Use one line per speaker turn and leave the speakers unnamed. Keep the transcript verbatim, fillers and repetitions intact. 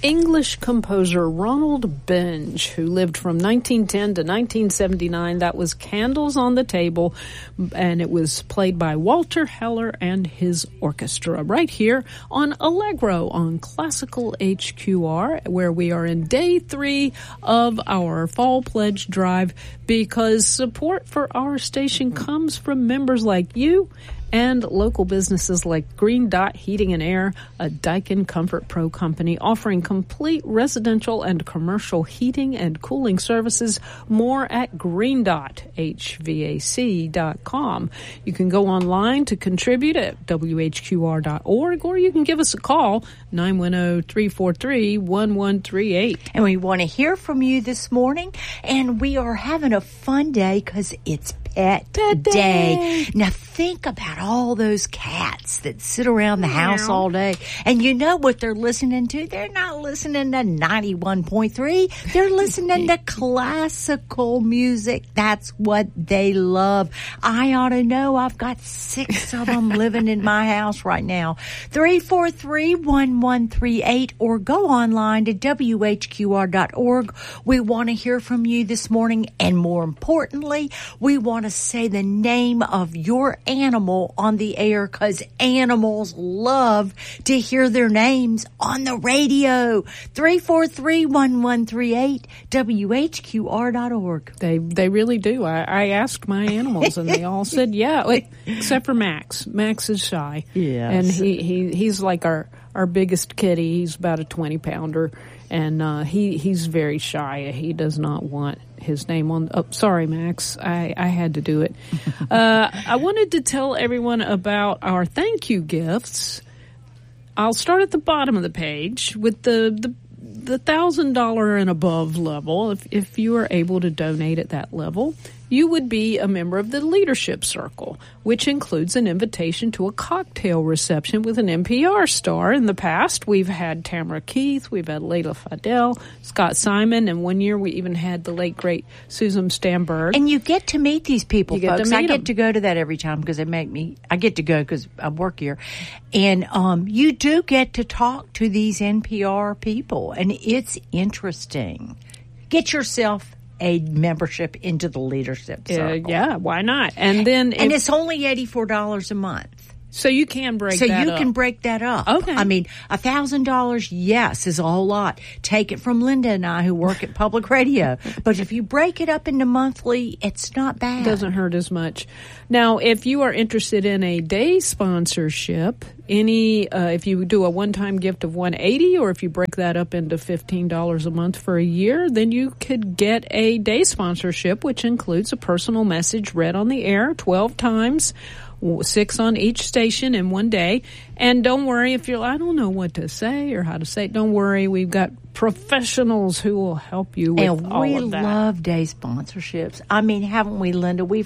English composer Ronald Benge, who lived from nineteen ten to nineteen seventy-nine. That was Candles on the Table, and it was played by Walter Heller and his orchestra right here on Allegro on Classical H Q R, where we are in day three of our Fall Pledge Drive, because support for our station comes from members like you and local businesses like Green Dot Heating and Air, a Daikin Comfort Pro company offering complete residential and commercial heating and cooling services. More at green dot h v a c dot com. You can go online to contribute at w h q r dot org, or you can give us a call, nine one zero, three four three, one one three eight.
And we want to hear from you this morning, and we are having a fun day because it's Pet, Pet day. day. Now think about all those cats that sit around the house Meow. all day. And you know what they're listening to? They're not listening to ninety-one point three. They're listening to classical music. That's what they love. I ought to know. I've got six of them living in my house right now. three four three, one one three eight, or go online to w h q r dot org. We want to hear from you this morning, and more importantly, we want to say the name of your animal on the air, because animals love to hear their names on the radio. three four three, one one three eight, w h q r dot org.
They they really do. I, I asked my animals, and they all said yeah, wait, except for Max. Max is shy.
Yes.
And he, he he's like our, our biggest kitty. He's about a twenty pounder, and uh, he, he's very shy. He does not want his name on. Oh, sorry, Max. I, I had to do it. uh, I wanted to tell everyone about our thank you gifts. I'll start at the bottom of the page with the the the thousand dollar and above level. If if you are able to donate at that level, you would be a member of the Leadership Circle, which includes an invitation to a cocktail reception with an N P R star. In the past, we've had Tamara Keith, we've had Layla Fidel, Scott Simon, and one year we even had the late, great Susan Stamberg.
And you get to meet these people,
you get
folks.
To meet
I get
them.
to go to that every time because they make me, I get to go because I work here. And um, you do get to talk to these N P R people, and it's interesting. Get yourself a membership into the Leadership Circle.
Uh, yeah, why not? And then,
and
if,
it's only eighty-four dollars a month.
So you can break
so
that
you
up.
can break that up.
Okay.
I mean, a thousand dollars, yes, is a whole lot. Take it from Linda and I, who work at public radio. But if you break it up into monthly, it's not bad.
Doesn't hurt as much. Now, if you are interested in a day sponsorship, any uh, if you do a one-time gift of one hundred eighty dollars, or if you break that up into fifteen dollars a month for a year, then you could get a day sponsorship, which includes a personal message read on the air twelve times, six on each station in one day. And don't worry if you're, I don't know what to say or how to say it. Don't worry, we've got professionals who will help you with
and
all
we
of that.
love day sponsorships. I mean, haven't we, Linda? We've